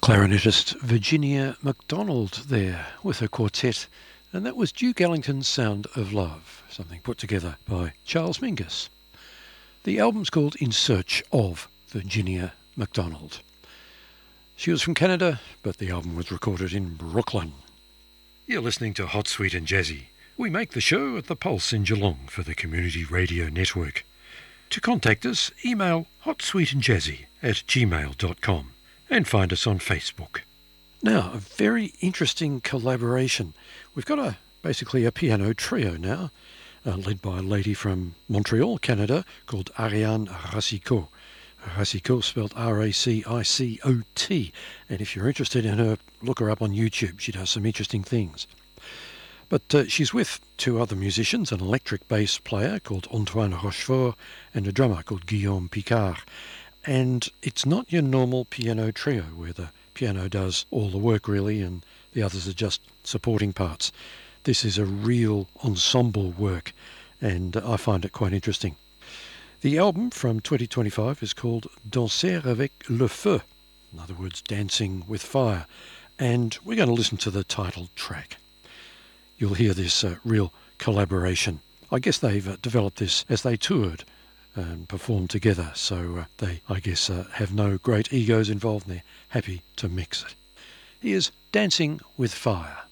clarinetist Virginia MacDonald there with her quartet, and that was Duke Ellington's Sound of Love, something put together by Charles Mingus. The album's called In Search of Virginia MacDonald. She was from Canada, but the album was recorded in Brooklyn. You're listening to Hot, Sweet and Jazzy. We make the show at the Pulse in Geelong for the Community Radio Network. To contact us, email hotsweetandjazzy@gmail.com and find us on Facebook. Now, a very interesting collaboration. We've got basically a piano trio now, led by a lady from Montreal, Canada, called Ariane Racicot. Racicot spelled R-A-C-I-C-O-T. And if you're interested in her, look her up on YouTube. She does some interesting things. But she's with two other musicians, an electric bass player called Antoine Rochefort and a drummer called Guillaume Picard. And it's not your normal piano trio where the piano does all the work really and the others are just supporting parts. This is a real ensemble work and I find it quite interesting. The album from 2025 is called Danser avec le feu, in other words, Dancing with Fire, and we're going to listen to the title track. You'll hear this real collaboration. I guess they've developed this as they toured and performed together, so they, I guess, have no great egos involved and they're happy to mix it. Here's Dancing with Fire.